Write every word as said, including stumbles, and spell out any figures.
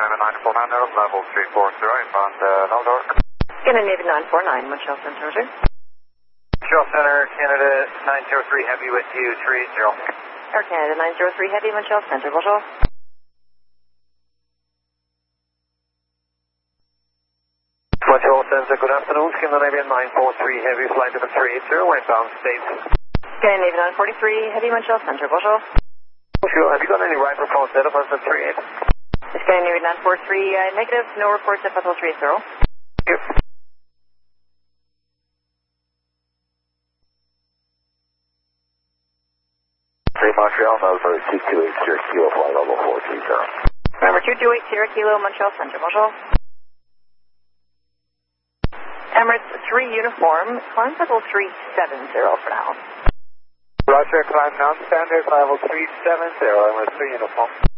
Scandinavia nine four nine, level three four zero, inbound uh, Noldor. Scandinavia nine four nine, Montreal Center, Roger. Montreal Center, Canada nine zero three, heavy with you, three zero. Air Canada nine zero three, heavy, Montreal Center, bonjour. Montreal Center, good afternoon, Scandinavia nine four three, heavy, flight number three eight zero, inbound States. Scandinavia nine four three, heavy, Montreal Center, bonjour. Bonjour, have you got any right report set up on the three eight? Scandinavia nine four three, uh, negative, no reports at Hotel three zero. Yep. three Montreal, November two two eight zero, kilo, flight level four three zero. Number two two eight zero, kilo, Montreal Center, bonjour. Emirates three uniform, climb level three seven zero for now. Roger, climb non-standard, level three seven zero, Emirates three uniform.